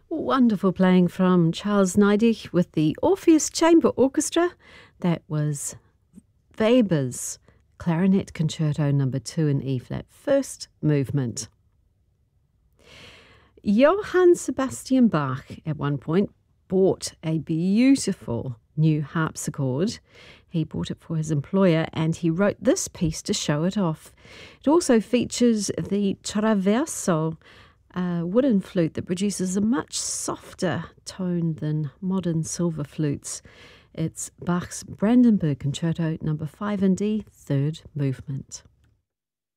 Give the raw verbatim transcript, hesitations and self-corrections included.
Wonderful playing from Charles Neidich with the Orpheus Chamber Orchestra. That was Weber's Clarinet Concerto number two in E-flat, first movement. Johann Sebastian Bach at one point bought a beautiful new harpsichord. He bought it for his employer and he wrote this piece to show it off. It also features the traverso, a wooden flute that produces a much softer tone than modern silver flutes. It's Bach's Brandenburg Concerto number five in D, third movement.